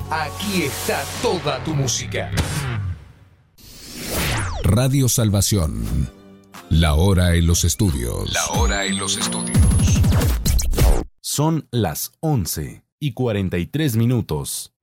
Aquí está toda tu música. Radio Salvación. La hora en los estudios. La hora en los estudios. Son las 11:43.